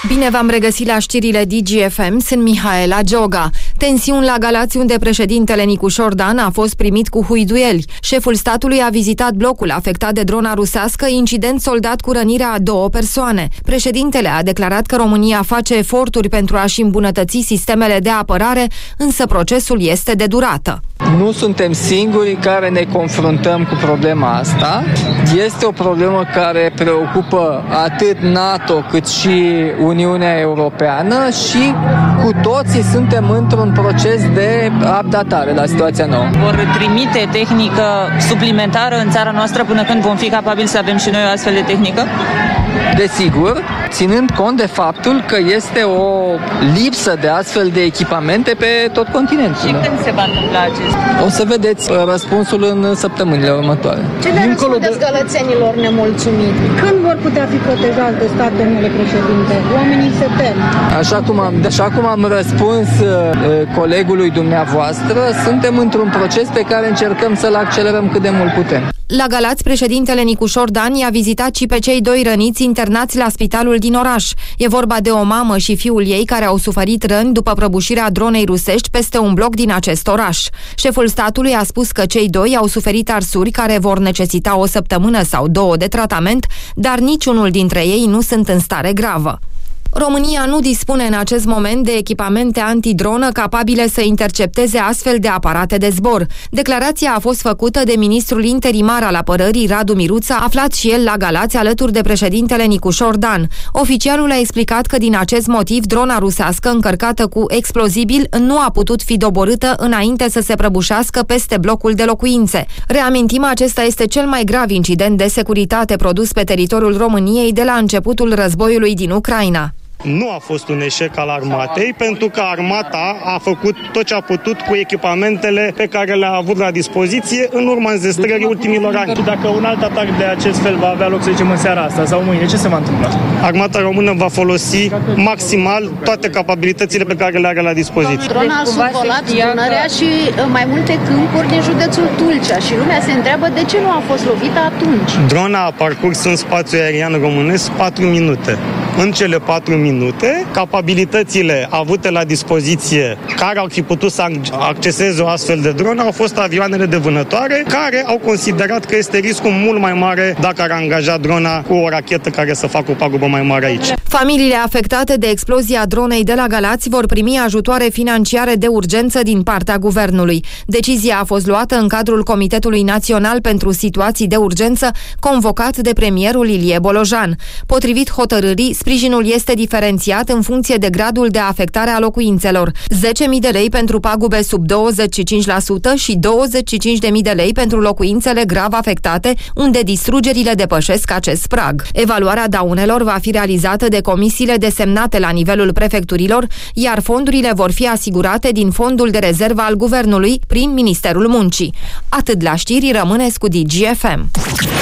Bine v-am regăsit la știrile DGFM, sunt Mihaela Gioga. Tensiuni la Galați, unde președintele Nicușor Dan a fost primit cu huiduieli. Șeful statului a vizitat blocul afectat de drona rusească, incident soldat cu rănirea a 2 persoane. Președintele a declarat că România face eforturi pentru a-și îmbunătăți sistemele de apărare, însă procesul este de durată. Nu suntem singurii care ne confruntăm cu problema asta. Este o problemă care preocupă atât NATO cât și Uniunea Europeană și cu toții suntem într-un proces de updatare la situația nouă. Vor trimite tehnică suplimentară în țara noastră până când vom fi capabili să avem și noi o astfel de tehnică? Desigur, ținând cont de faptul că este o lipsă de astfel de echipamente pe tot continentul. Și când se va întâmpla acest? O să vedeți răspunsul în săptămânile următoare. Ce le răspundeți gălățenilor nemulțumiți? Când vor putea fi protejați de stat, domnule președinte? Oamenii se tem. Așa cum am răspuns colegului dumneavoastră, suntem într-un proces pe care încercăm să-l accelerăm cât de mult putem. La Galați, președintele Nicușor Dan i-a vizitat și pe cei 2 răniți internați la spitalul din oraș. E vorba de o mamă și fiul ei care au suferit răni după prăbușirea dronei rusești peste un bloc din acest oraș. Șeful statului a spus că cei 2 au suferit arsuri care vor necesita o săptămână sau 2 de tratament, dar niciunul dintre ei nu sunt în stare gravă. România nu dispune în acest moment de echipamente antidronă capabile să intercepteze astfel de aparate de zbor. Declarația a fost făcută de ministrul interimar al apărării Radu Miruța, aflat și el la Galați alături de președintele Nicușor Dan. Oficialul a explicat că din acest motiv drona rusească încărcată cu explozibil nu a putut fi doborâtă înainte să se prăbușească peste blocul de locuințe. Reamintim, acesta este cel mai grav incident de securitate produs pe teritoriul României de la începutul războiului din Ucraina. Nu a fost un eșec al armatei, pentru că armata a făcut tot ce a putut cu echipamentele pe care le-a avut la dispoziție în urma înzestrării ultimilor ani. Dacă un alt atac de acest fel va avea loc, să zicem, în seara asta sau mâine, ce se va întâmpla? Armata română va folosi maximal toate capabilitățile pe care le are la dispoziție. Drona a survolat Dunărea și mai multe câmpuri din județul Tulcea și lumea se întreabă de ce nu a fost lovită atunci. Drona a parcurs în spațiul aerian românesc 4 minute. În cele 4 minute, capabilitățile avute la dispoziție care au fi putut să acceseze o astfel de dronă au fost avioanele de vânătoare, care au considerat că este riscul mult mai mare dacă ar angaja drona cu o rachetă care să facă o pagubă mai mare aici. Familiile afectate de explozia dronei de la Galați vor primi ajutoare financiare de urgență din partea guvernului. Decizia a fost luată în cadrul Comitetului Național pentru Situații de Urgență, convocat de premierul Ilie Bolojan. Potrivit hotărârii, sprijinul este diferențiat în funcție de gradul de afectare a locuințelor. 10.000 de lei pentru pagube sub 25% și 25.000 de lei pentru locuințele grav afectate, unde distrugerile depășesc acest prag. Evaluarea daunelor va fi realizată de comisiile desemnate la nivelul prefecturilor, iar fondurile vor fi asigurate din fondul de rezervă al guvernului prin Ministerul Muncii. Atât la știri, rămâneți cu DGFM.